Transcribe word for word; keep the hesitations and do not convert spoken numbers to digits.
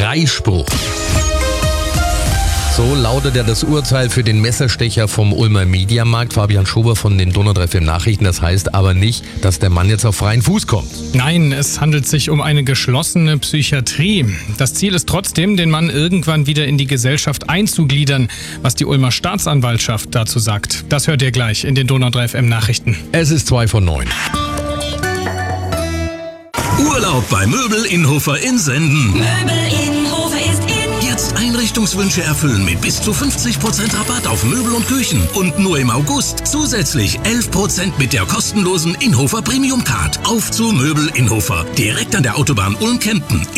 Freispruch. So lautet ja das Urteil für den Messerstecher vom Ulmer Mediamarkt, Fabian Schober von den Donau drei F M Nachrichten. Das heißt aber nicht, dass der Mann jetzt auf freien Fuß kommt. Nein, es handelt sich um eine geschlossene Psychiatrie. Das Ziel ist trotzdem, den Mann irgendwann wieder in die Gesellschaft einzugliedern, was die Ulmer Staatsanwaltschaft dazu sagt. Das hört ihr gleich in den Donau drei F M Nachrichten. Es ist zwei von neun. Urlaub bei Möbel Innhofer in Senden. Möbel Innhofer ist in. Jetzt Einrichtungswünsche erfüllen mit bis zu fünfzig Prozent Rabatt auf Möbel und Küchen. Und nur im August zusätzlich elf Prozent mit der kostenlosen Innhofer Premium Card. Auf zu Möbel Innhofer. Direkt an der Autobahn Ulm-Kempten.